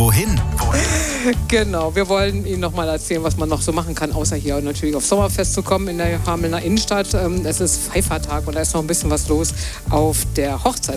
wohin? Genau, wir wollen Ihnen noch mal erzählen, was man noch so machen kann, außer hier natürlich aufs Sommerfest zu kommen in der Hamelner Innenstadt. Es ist Pfeiffertag und da ist noch ein bisschen was los auf der Hochzeit.